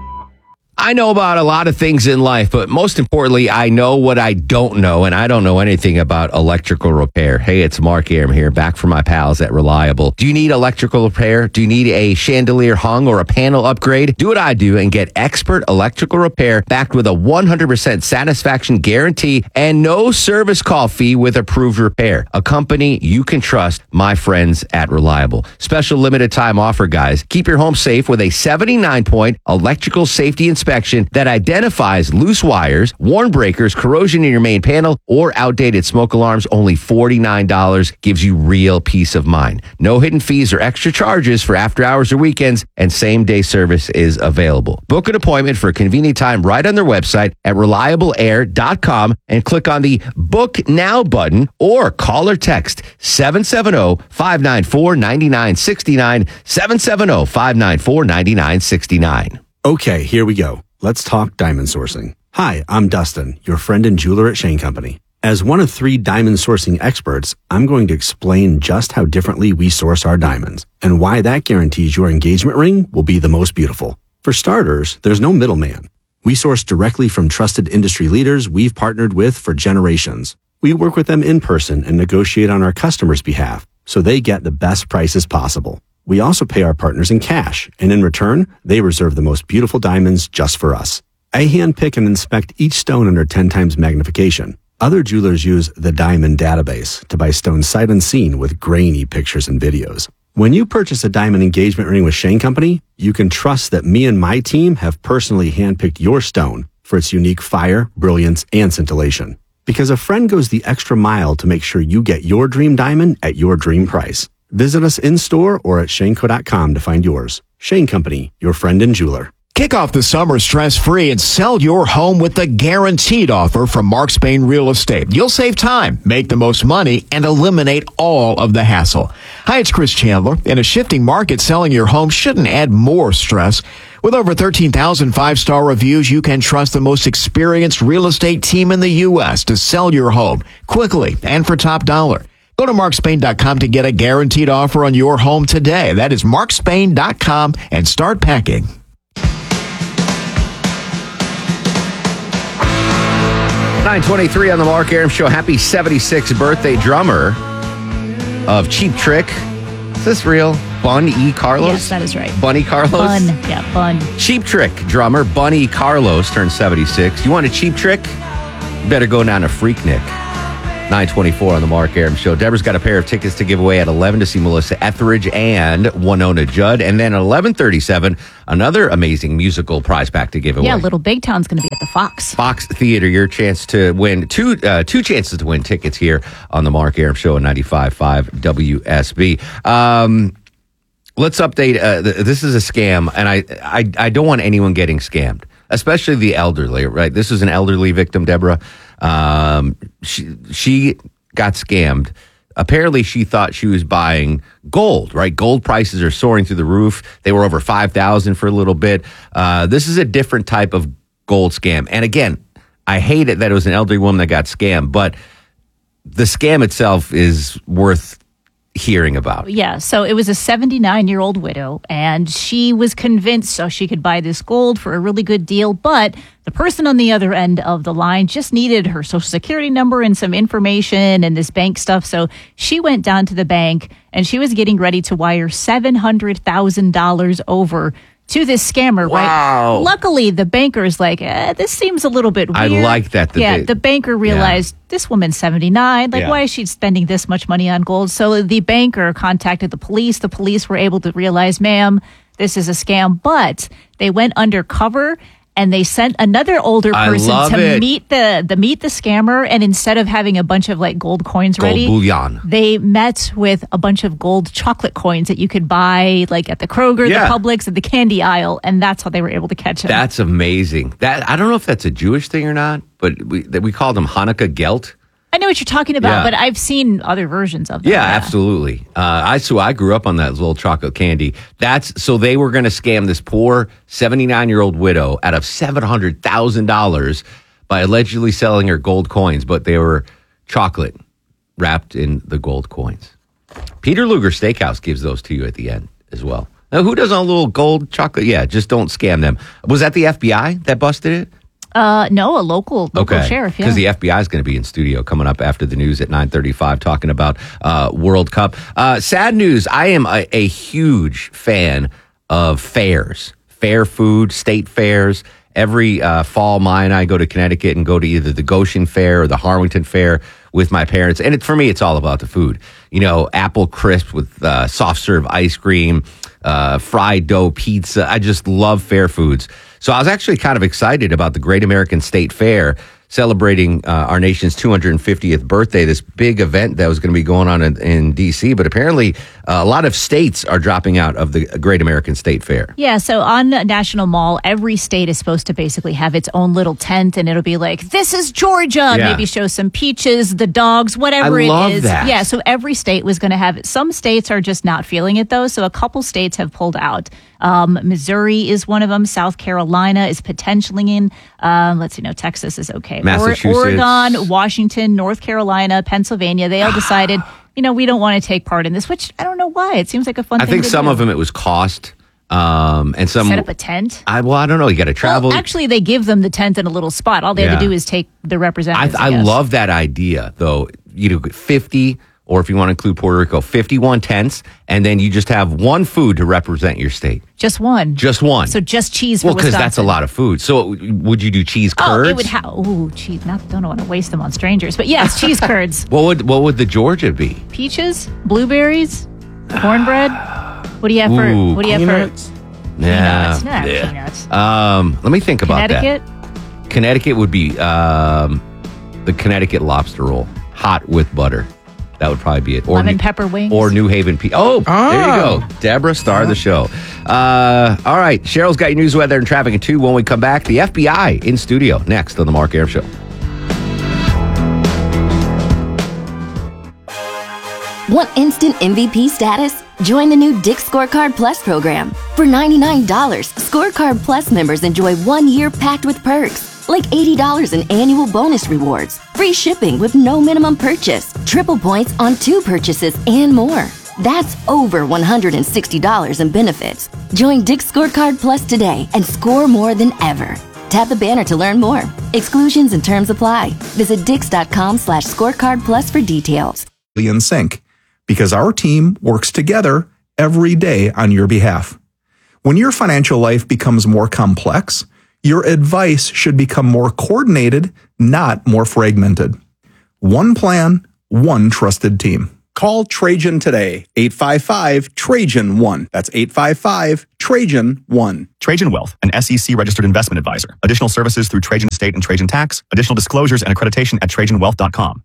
I know about a lot of things in life, but most importantly, I know what I don't know, and I don't know anything about electrical repair. Hey, it's Mark Aram here, back from my pals at Reliable. Do you need electrical repair? Do you need a chandelier hung or a panel upgrade? Do what I do and get expert electrical repair backed with a one hundred percent satisfaction guarantee and no service call fee with approved repair. A company you can trust, my friends at Reliable. Special limited time offer, guys. Keep your home safe with a seventy-nine point electrical safety inspection that identifies loose wires, worn breakers, corrosion in your main panel, or outdated smoke alarms. Only forty-nine dollars gives you real peace of mind. No hidden fees or extra charges for after hours or weekends, and same day service is available. Book an appointment for a convenient time right on their website at reliable air dot com and click on the Book Now button or call or text seven seven zero, five nine four, nine nine six nine, seven seven zero, five nine four, nine nine six nine. Okay, here we go. Let's talk diamond sourcing. Hi, I'm Dustin, your friend and jeweler at Shane Company. As one of three diamond sourcing experts, I'm going to explain just how differently we source our diamonds and why that guarantees your engagement ring will be the most beautiful. For starters, there's no middleman. We source directly from trusted industry leaders we've partnered with for generations. We work with them in person and negotiate on our customers' behalf so they get the best prices possible. We also pay our partners in cash, and in return, they reserve the most beautiful diamonds just for us. I handpick and inspect each stone under ten times magnification. Other jewelers use the Diamond Database to buy stones sight unseen with grainy pictures and videos. When you purchase a diamond engagement ring with Shane Company, you can trust that me and my team have personally handpicked your stone for its unique fire, brilliance, and scintillation. Because a friend goes the extra mile to make sure you get your dream diamond at your dream price. Visit us in-store or at shane co dot com to find yours. Shane Company, your friend and jeweler. Kick off the summer stress-free and sell your home with the guaranteed offer from Mark Spain Real Estate. You'll save time, make the most money, and eliminate all of the hassle. Hi, it's Chris Chandler. In a shifting market, selling your home shouldn't add more stress. With over thirteen thousand five-star reviews, you can trust the most experienced real estate team in the U S to sell your home quickly and for top dollar. Go to mark spain dot com to get a guaranteed offer on your home today. That is mark spain dot com and start packing. nine twenty-three on the Mark Arum Show. Happy seventy-sixth birthday, drummer of Cheap Trick. Is this real? Bun E. Carlos? Yes, that is right. Bunny Carlos? Bun. Yeah, Bun. Cheap Trick drummer Bunny Carlos turned seventy-six. You want a Cheap Trick? You better go down to Freaknik. nine twenty-four on the Mark Arum Show. Deborah's got a pair of tickets to give away at eleven to see Melissa Etheridge and Winona Judd. And then at eleven thirty-seven, another amazing musical prize pack to give away. Yeah, Little Big Town's going to be at the Fox. Fox Theater, your chance to win two uh, two chances to win tickets here on the Mark Arum Show at ninety-five point five W S B. Um, let's update. Uh, th- this is a scam, and I, I I don't want anyone getting scammed, especially the elderly. Right? This is an elderly victim, Deborah. Um, she she got scammed. Apparently, she thought she was buying gold, right? Gold prices are soaring through the roof. They were over five thousand for a little bit. Uh, this is a different type of gold scam. And again, I hate it that it was an elderly woman that got scammed, but the scam itself is worth hearing about. Yeah, so it was a seventy-nine-year-old widow, and she was convinced so she could buy this gold for a really good deal, but the person on the other end of the line just needed her social security number and some information and this bank stuff, so she went down to the bank, and she was getting ready to wire seven hundred thousand dollars over to this scammer, wow. right? Luckily, the banker's like, eh, this seems a little bit weird. I like that. Yeah, they, the banker realized yeah. this woman's seventy-nine. Like, yeah. why is she spending this much money on gold? So the banker contacted the police. The police were able to realize, ma'am, this is a scam. But they went undercover and they sent another older person to it. meet the, the meet the scammer. And instead of having a bunch of like gold coins gold ready, bullion. they met with a bunch of gold chocolate coins that you could buy like at the Kroger, yeah. the Publix, at the candy aisle, and that's how they were able to catch him. That's amazing. That I don't know if that's a Jewish thing or not, but we that we called them Hanukkah gelt. I know what you're talking about, Yeah. but I've seen other versions of them. Yeah, absolutely. Uh, I so I grew up on that little chocolate candy. That's so they were going to scam this poor seventy-nine-year-old widow out of seven hundred thousand dollars by allegedly selling her gold coins, but they were chocolate wrapped in the gold coins. Peter Luger Steakhouse gives those to you at the end as well. Now, who does a little gold chocolate? Yeah, just don't scam them. Was that the F B I that busted it? Uh, no, a local local okay. sheriff. Yeah, because the F B I is going to be in studio coming up after the news at nine thirty-five, talking about uh, World Cup. Uh, sad news. I am a, a huge fan of fairs, fair food, state fairs. Every uh, fall, my and I go to Connecticut and go to either the Goshen Fair or the Harwington Fair with my parents. And it, for me, it's all about the food. You know, apple crisp with uh, soft serve ice cream, uh, fried dough pizza. I just love fair foods. So I was actually kind of excited about the Great American State Fair celebrating uh, our nation's two hundred fiftieth birthday, this big event that was going to be going on in, in D C. But apparently uh, a lot of states are dropping out of the Great American State Fair. Yeah, so on National Mall, every state is supposed to basically have its own little tent, and it'll be like, this is Georgia. Yeah. Maybe show some peaches, the dogs, whatever I it love is. that. Yeah, so every state was going to have it. Some states are just not feeling it, though, so a couple states have pulled out. Um, Missouri is one of them. South Carolina is potentially in. Um, let's see, no, Texas is okay. Massachusetts. Or- Oregon, Washington, North Carolina, Pennsylvania, they all decided, you know, we don't want to take part in this, which I don't know why. It seems like a fun I thing think to some do. of them it was cost. Um, and some Set up a tent? I, well, I don't know. You got to travel. Well, actually, they give them the tent in a little spot. All they have Yeah. to do is take the I, representatives. I, I guess. love that idea, though. You know, fifty, or if you want to include Puerto Rico, fifty-one tents, and then you just have one food to represent your state. Just one. Just one. So just cheese for Well, because Wisconsin. that's a lot of food. So would you do cheese curds? Oh, it would have. Ooh, cheese. Not, don't want to waste them on strangers, but yes, cheese curds. What would what would the Georgia be? Peaches, blueberries, cornbread. What do you have for? Ooh, What do you have peanuts? for? Yeah. Peanuts. No, yeah. peanuts. Um, let me think about Connecticut? that. Connecticut would be um, the Connecticut lobster roll, hot with butter. That would probably be it. Or Lemon New, pepper wings? Or New Haven pea. Oh, Ah. there you go. Deborah, star of the show. Uh, all right. Cheryl's got your news, weather, and traffic at two. When we come back, the F B I in studio next on the Mark Arum Show. Want instant M V P status? Join the new Dick Scorecard Plus program. For ninety-nine dollars, Scorecard Plus members enjoy one year packed with perks, like eighty dollars in annual bonus rewards, free shipping with no minimum purchase, triple points on two purchases, and more. That's over one hundred sixty dollars in benefits. Join Dick Scorecard Plus today and score more than ever. Tap the banner to learn more. Exclusions and terms apply. Visit dix.com slash scorecard plus for details. In sync, because our team works together every day on your behalf. When your financial life becomes more complex, your advice should become more coordinated, not more fragmented. One plan, one trusted team. Call Trajan today, eight five five, Trajan one. That's eight five five, Trajan one. Trajan Wealth, an S E C-registered investment advisor. Additional services through Trajan Estate and Trajan Tax. Additional disclosures and accreditation at trajan wealth dot com.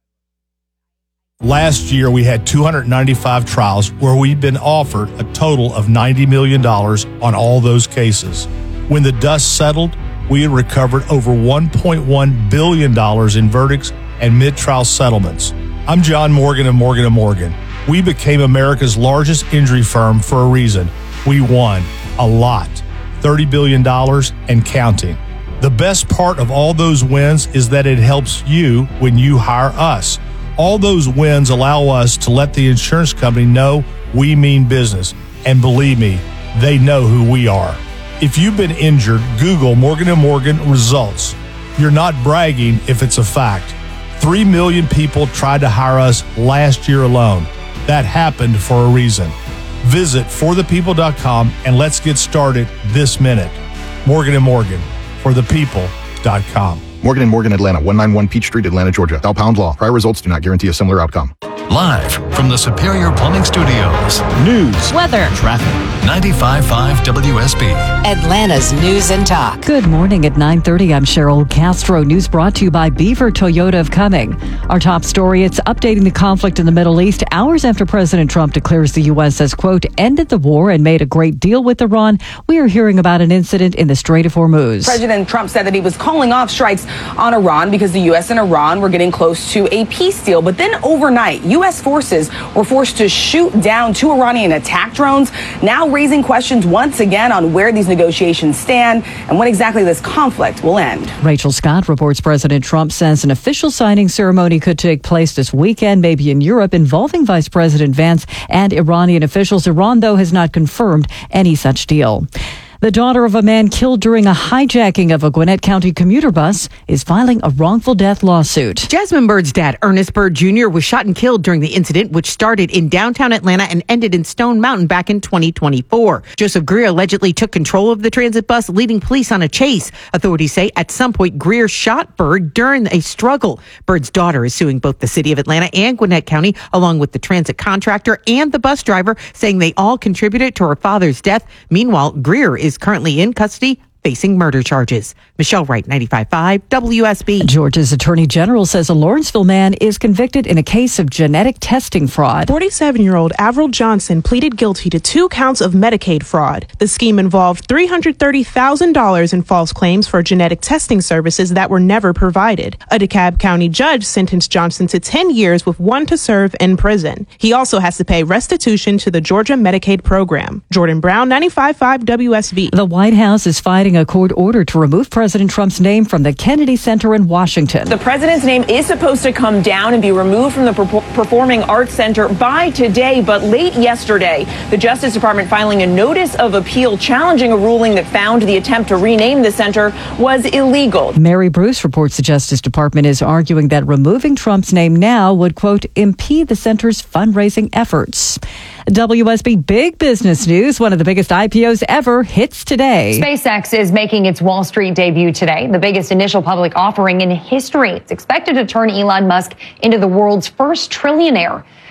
Last year, we had two hundred ninety-five trials where we'd been offered a total of ninety million dollars on all those cases. When the dust settled, we had recovered over one point one billion dollars in verdicts and mid-trial settlements. I'm John Morgan of Morgan and Morgan. We became America's largest injury firm for a reason. We won a lot, thirty billion dollars and counting. The best part of all those wins is that it helps you when you hire us. All those wins allow us to let the insurance company know we mean business. And believe me, they know who we are. If you've been injured, Google Morgan and Morgan results. You're not bragging if it's a fact. Three million people tried to hire us last year alone. That happened for a reason. Visit for the people dot com and let's get started this minute. Morgan and Morgan, for the people dot com. Morgan and Morgan Atlanta, one ninety-one Peach Street, Atlanta, Georgia. Dow Pound Law. Prior results do not guarantee a similar outcome. Live from the Superior Plumbing Studios. News, weather, traffic. ninety-five point five W S B. Atlanta's News and Talk. Good morning at nine thirty. I'm Cheryl Castro. News brought to you by Beaver Toyota of Cumming. Our top story, it's updating the conflict in the Middle East hours after President Trump declares the U S has, quote, ended the war and made a great deal with Iran. We are hearing about an incident in the Strait of Hormuz. President Trump said that he was calling off strikes on Iran because the U S and Iran were getting close to a peace deal. But then overnight, U S forces were forced to shoot down two Iranian attack drones, now raising questions once again on where these negotiations stand and when exactly this conflict will end. Rachel Scott reports President Trump says an official signing ceremony could take place this weekend, maybe in Europe, involving Vice President Vance and Iranian officials. Iran, though, has not confirmed any such deal. The daughter of a man killed during a hijacking of a Gwinnett County commuter bus is filing a wrongful death lawsuit. Jasmine Bird's dad, Ernest Bird Junior, was shot and killed during the incident, which started in downtown Atlanta and ended in Stone Mountain back in twenty twenty-four. Joseph Greer allegedly took control of the transit bus, leading police on a chase. Authorities say at some point Greer shot Bird during a struggle. Bird's daughter is suing both the city of Atlanta and Gwinnett County, along with the transit contractor and the bus driver, saying they all contributed to her father's death. Meanwhile, Greer is is currently in custody facing murder charges. Michelle Wright, ninety-five point five W S B. Georgia's Attorney General says a Lawrenceville man is convicted in a case of genetic testing fraud. forty-seven-year-old Avril Johnson pleaded guilty to two counts of Medicaid fraud. The scheme involved three hundred thirty thousand dollars in false claims for genetic testing services that were never provided. A DeKalb County judge sentenced Johnson to ten years with one to serve in prison. He also has to pay restitution to the Georgia Medicaid program. Jordan Brown, ninety-five point five W S B. The White House is fighting a court order to remove President Trump's name from the Kennedy Center in Washington. The president's name is supposed to come down and be removed from the Performing Arts Center by today, but late yesterday, the Justice Department filing a notice of appeal challenging a ruling that found the attempt to rename the center was illegal. Mary Bruce reports the Justice Department is arguing that removing Trump's name now would, quote, impede the center's fundraising efforts. W S B Big Business News, one of the biggest I P Os ever, hits today. SpaceX is making its Wall Street debut today, the biggest initial public offering in history. It's expected to turn Elon Musk into the world's first trillionaire.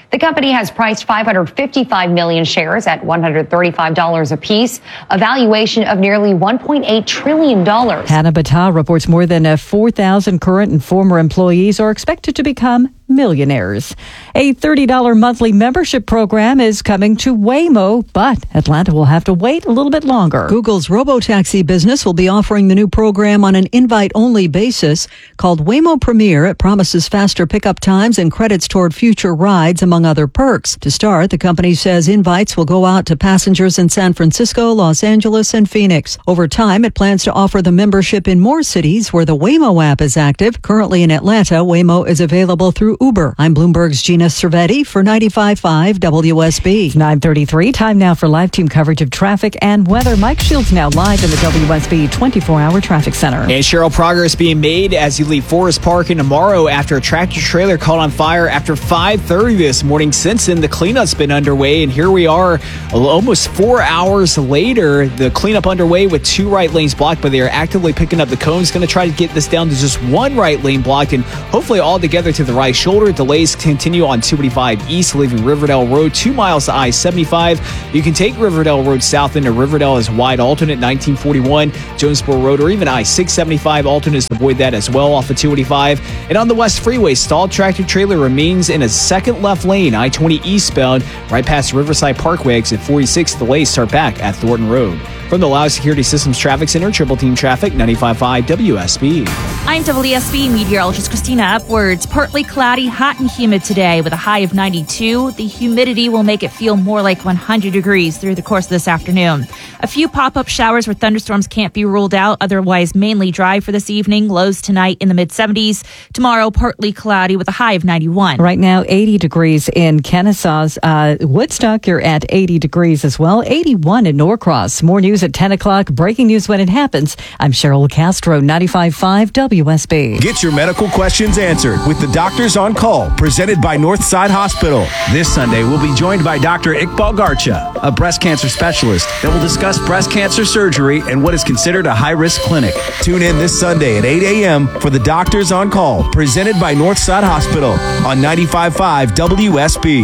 The company has priced five hundred fifty-five million shares at one hundred thirty-five dollars a piece, a valuation of nearly one point eight trillion dollars. Hannah Battah reports more than four thousand current and former employees are expected to become millionaires. A thirty dollars monthly membership program is coming to Waymo, but Atlanta will have to wait a little bit longer. Google's robotaxi business will be offering the new program on an invite-only basis. Called Waymo Premier, it promises faster pickup times and credits toward future rides, among other perks. To start, the company says invites will go out to passengers in San Francisco, Los Angeles, and Phoenix. Over time, it plans to offer the membership in more cities where the Waymo app is active. Currently in Atlanta, Waymo is available through Uber. I'm Bloomberg's Gina Cervetti for ninety-five point five W S B. nine thirty-three, time now for live team coverage of traffic and weather. Mike Shields now live in the W S B twenty-four hour traffic center. And Cheryl, progress being made as you leave Forest Park into Morrow after a tractor trailer caught on fire after five thirty this morning. Since then, the cleanup's been underway, and here we are almost four hours later. The cleanup underway with two right lanes blocked, but they are actively picking up the cones. Going to try to get this down to just one right lane blocked, and hopefully all together to the right shoulder. Delays continue on two eighty-five east, leaving Riverdale Road two miles to I seventy-five. You can take Riverdale Road south into Riverdale as wide alternate nineteen forty-one, Jonesboro Road, or even I six seventy-five alternates to avoid that as well off of two eighty-five. And on the West Freeway, stalled tractor trailer remains in a second left lane, I twenty eastbound, right past Riverside Parkway, exit forty-six. Delays start back at Thornton Road. From the Loud Security Systems Traffic Center, Triple Team Traffic, ninety-five point five W S B. I'm W S B meteorologist Christina Upwards. Partly cloudy, hot and humid today with a high of ninety-two. The humidity will make it feel more like one hundred degrees through the course of this afternoon. A few pop-up showers where thunderstorms can't be ruled out. Otherwise, mainly dry for this evening. Lows tonight in the mid-seventies. Tomorrow, partly cloudy with a high of ninety-one. Right now, eighty degrees in Kennesaw's. Uh, Woodstock, you're at eighty degrees as well. eighty-one in Norcross. More news at ten o'clock. Breaking news when it happens. I'm Cheryl Castro, ninety-five point five W S B. Get your medical questions answered with the Doctors on Call, presented by Northside Hospital. This Sunday, we'll be joined by Doctor Iqbal Garcha, a breast cancer specialist that will discuss breast cancer surgery and what is considered a high-risk clinic. Tune in this Sunday at eight a.m. for the Doctors on Call, presented by Northside Hospital on ninety-five point five W S B.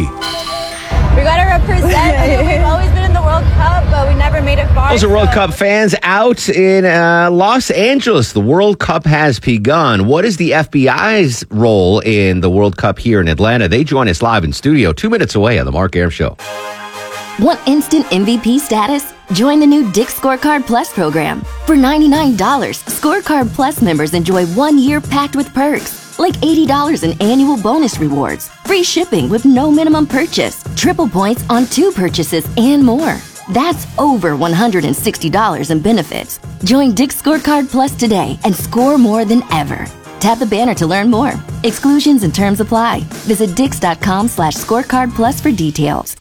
We gotta represent. I mean, we've always been in the World Cup, but we never made it far. Those are World Cup fans out in uh, Los Angeles. The World Cup has begun. What is the F B I's role in the World Cup here in Atlanta? They join us live in studio, two minutes away on the Mark Arum Show. Want instant M V P status? Join the new Dick's Scorecard Plus program. For ninety-nine dollars, Scorecard Plus members enjoy one year packed with perks. Like eighty dollars in annual bonus rewards, free shipping with no minimum purchase, triple points on two purchases, and more. That's over one hundred sixty dollars in benefits. Join Dick's Scorecard Plus today and score more than ever. Tap the banner to learn more. Exclusions and terms apply. Visit dix.com slash scorecard plus for details.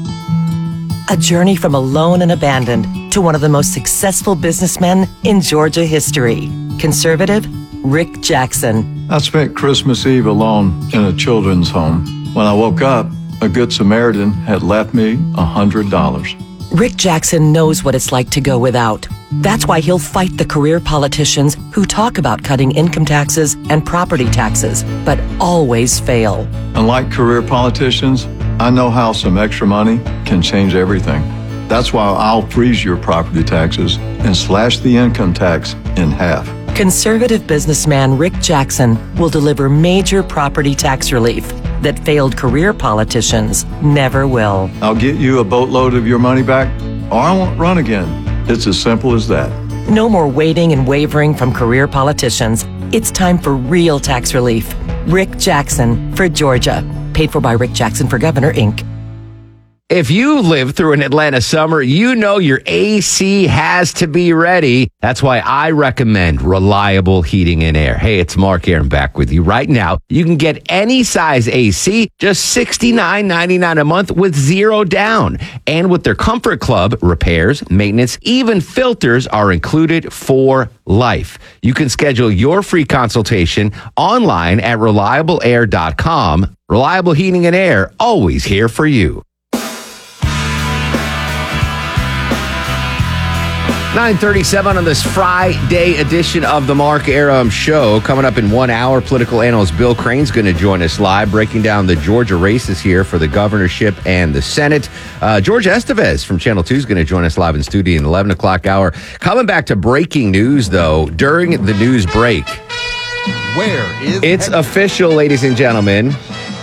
A journey from alone and abandoned to one of the most successful businessmen in Georgia history. Conservative Rick Jackson. I spent Christmas Eve alone in a children's home. When I woke up, a Good Samaritan had left me one hundred dollars. Rick Jackson knows what it's like to go without. That's why he'll fight the career politicians who talk about cutting income taxes and property taxes, but always fail. Unlike career politicians, I know how some extra money can change everything. That's why I'll freeze your property taxes and slash the income tax in half. Conservative businessman Rick Jackson will deliver major property tax relief that failed career politicians never will. I'll get you a boatload of your money back, or I won't run again. It's as simple as that. No more waiting and wavering from career politicians. It's time for real tax relief. Rick Jackson for Georgia. Paid for by Rick Jackson for Governor, Incorporated. If you live through an Atlanta summer, you know your A C has to be ready. That's why I recommend Reliable Heating and Air. Hey, it's Mark Arum back with you right now. You can get any size A C, just sixty-nine ninety-nine a month with zero down. And with their Comfort Club, repairs, maintenance, even filters are included for life. You can schedule your free consultation online at reliable air dot com. Reliable Heating and Air, always here for you. nine thirty-seven on this Friday edition of the Mark Arum Show. Coming up in one hour, political analyst Bill Crane's going to join us live, breaking down the Georgia races here for the governorship and the Senate. Uh, George Estevez from Channel two is going to join us live in studio in the eleven o'clock hour. Coming back to breaking news, though, during the news break. Where is It's Henry? official, ladies and gentlemen.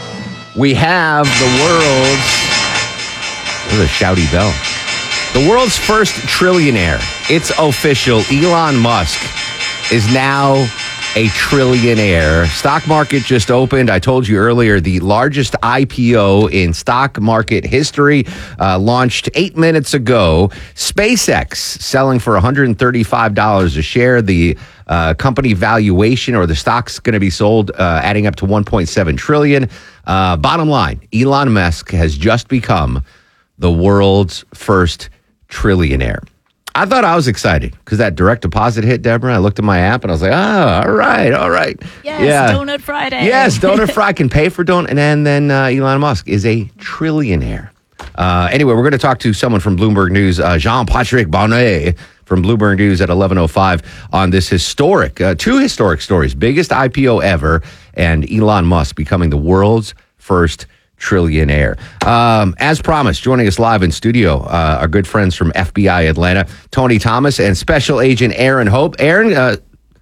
We have the world's... There's a shouty bell. The world's first trillionaire. It's official. Elon Musk is now a trillionaire. Stock market just opened. I told you earlier, the largest I P O in stock market history uh, launched eight minutes ago. SpaceX selling for one hundred thirty-five dollars a share. The uh, company valuation, or the stock's going to be sold, uh, adding up to one point seven trillion dollars. Uh, bottom line, Elon Musk has just become the world's first trillionaire. I thought I was excited because that direct deposit hit, Deborah. I looked at my app and I was like, oh, all right, all right. Yes, yeah. Donut Friday. Yes, Donut Friday. Can pay for donut. And then, then uh, Elon Musk is a trillionaire. Uh, anyway, we're going to talk to someone from Bloomberg News, uh, Jean-Patrick Bonnet from Bloomberg News at eleven oh five on this historic, uh, two historic stories. Biggest I P O ever, and Elon Musk becoming the world's first trillionaire. Um, as promised, joining us live in studio, uh, our good friends from F B I Atlanta, Tony Thomas and Special Agent Aaron Hope. Aaron, uh,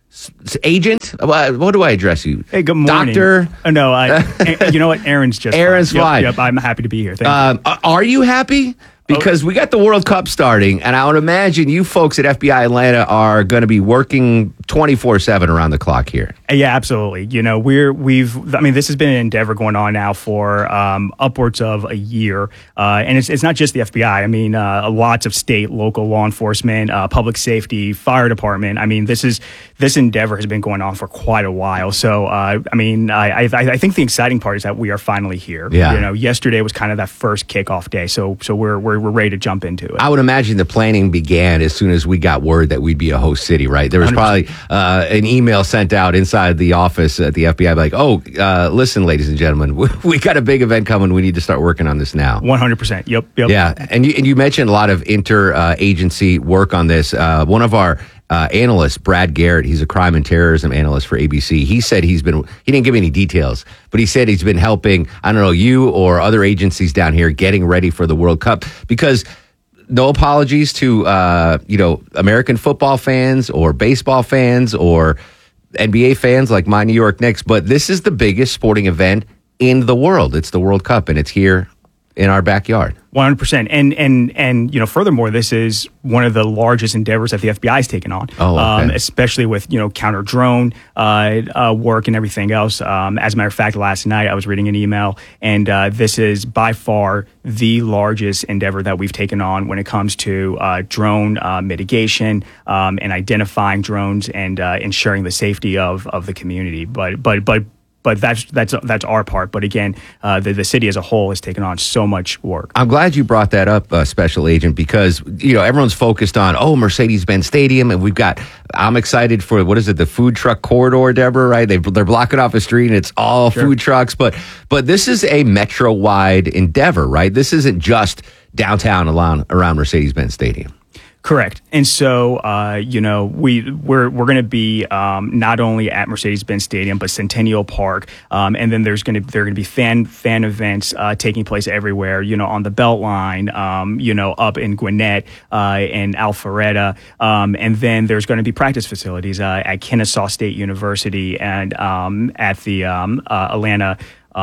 s- agent, uh, what do I address you? Hey, good morning. Doctor? Oh, no, I, you know what? Aaron's just Aaron's fine. fine. Yep, yep, I'm happy to be here. Thank Um, you. are you happy? Because we got the World Cup starting, and I would imagine you folks at F B I Atlanta are going to be working twenty-four seven around the clock here. Yeah, absolutely. You know, we're we've. I mean, this has been an endeavor going on now for um, upwards of a year, uh, and it's it's not just the F B I. I mean, uh, lots of state, local law enforcement, uh, public safety, fire department. I mean, this is this endeavor has been going on for quite a while. So, uh, I mean, I, I I think the exciting part is that we are finally here. Yeah. You know, yesterday was kind of that first kickoff day. So so we're we're we're ready to jump into it. I would imagine the planning began as soon as we got word that we'd be a host city, right? There was one hundred probably uh, an email sent out inside the office at the F B I like, oh, uh, listen, ladies and gentlemen, we, we got a big event coming. We need to start working on this now. one hundred percent. Yep. Yep. Yeah. And you, and you mentioned a lot of inter-agency uh, work on this. Uh, one of our uh, analysts, Brad Garrett, he's a crime and terrorism analyst for A B C. He said he's been, he didn't give any details, but he said he's been helping, I don't know, you or other agencies down here getting ready for the World Cup, because no apologies to, uh, you know, American football fans or baseball fans or N B A fans like my New York Knicks, but this is the biggest sporting event in the world. It's the World Cup, and it's here in our backyard. one hundred percent. And, and, and, you know, furthermore, this is one of the largest endeavors that the F B I has taken on, oh, okay. um, especially with, you know, counter drone uh, uh, work and everything else. Um, as a matter of fact, last night I was reading an email, and uh, this is by far the largest endeavor that we've taken on when it comes to uh, drone uh, mitigation um, and identifying drones and uh, ensuring the safety of, of the community. But, but, but, But that's that's that's our part. But again, uh, the the city as a whole has taken on so much work. I'm glad you brought that up, uh, Special Agent, because you know everyone's focused on oh Mercedes-Benz Stadium, and we've got. I'm excited for what is it, the food truck corridor, Deborah? Right? They they're blocking off a street, and it's all Sure. food trucks. But but this is a metro-wide endeavor, right? This isn't just downtown around around Mercedes-Benz Stadium. Correct. And so, uh, you know, we, we're we're going to be um, not only at Mercedes-Benz Stadium, but Centennial Park. Um, and then there's going to there are going to be fan fan events uh, taking place everywhere, you know, on the Beltline, um, you know, up in Gwinnett uh, and Alpharetta. Um, and then there's going to be practice facilities uh, at Kennesaw State University and um, at the um, uh, Atlanta.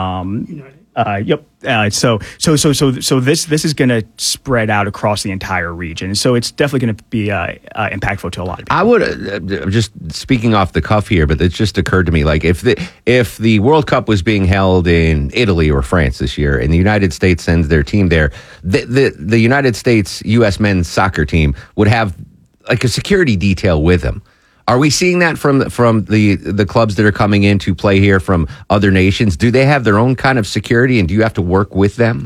Um, Uh, yep. Uh, so, so, so, so, so this this is going to spread out across the entire region. So it's definitely going to be uh, uh, impactful to a lot of people. I would uh, just speaking off the cuff here, but it just occurred to me like if the if the World Cup was being held in Italy or France this year, and the United States sends their team there, the the, the United States U S men's soccer team would have like a security detail with them. Are we seeing that from from the the clubs that are coming in to play here from other nations? Do they have their own kind of security, and do you have to work with them?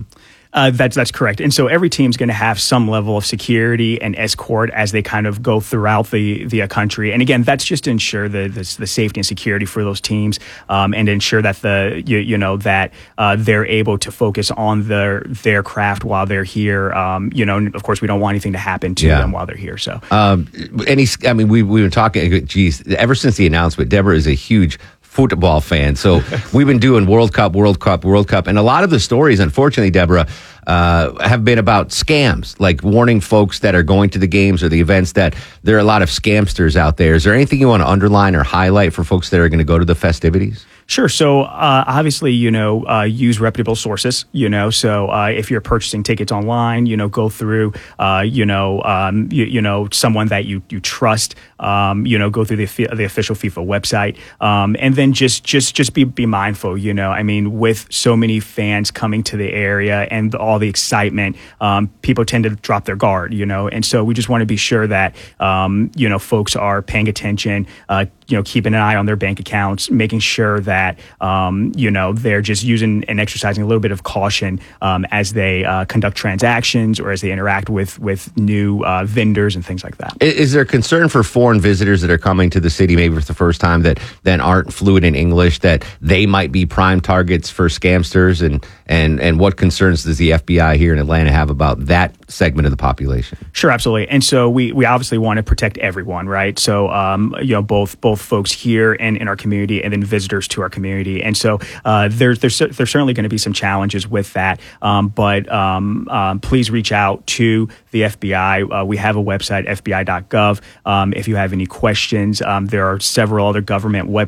Uh, that's that's correct. And so every team's going to have some level of security and escort as they kind of go throughout the the uh, country. And again, that's just to ensure the the, the safety and security for those teams, um, and ensure that the you, you know that uh, they're able to focus on their their craft while they're here. Um, you know, and of course, we don't want anything to happen to Yeah. them while they're here. So, Um, any, I mean, we we've been talking. Geez, ever since the announcement, Deborah is a huge football fan. So we've been doing World Cup, World Cup, World Cup, and a lot of the stories, unfortunately, Deborah, uh, have been about scams, like warning folks that are going to the games or the events that there are a lot of scamsters out there. Is there anything you want to underline or highlight for folks that are going to go to the festivities? Sure. So uh, obviously, you know, uh, use reputable sources, you know, so uh, if you're purchasing tickets online, you know, go through, uh, you know, um, you, you know, someone that you, you trust, um, you know, go through the the official FIFA website, um, and then just just just be, be mindful, you know, I mean, with so many fans coming to the area and all the excitement, um, people tend to drop their guard, you know, and so we just want to be sure that, um, you know, folks are paying attention, uh, you know, keeping an eye on their bank accounts, making sure that that, um, you know, they're just using and exercising a little bit of caution um, as they uh, conduct transactions or as they interact with with new uh, vendors and things like that. Is, is there concern for foreign visitors that are coming to the city maybe for the first time that then aren't fluent in English, that they might be prime targets for scamsters? And, and, and what concerns does the F B I here in Atlanta have about that segment of the population? Sure, absolutely. And so we, we obviously want to protect everyone, right? So, um, you know, both both folks here and in our community and then visitors to our community. And so uh, there's, there's, there's certainly going to be some challenges with that. Um, but um, um, please reach out to the F B I. Uh, we have a website, F B I dot gov. Um, if you have any questions, um, there are several other government websites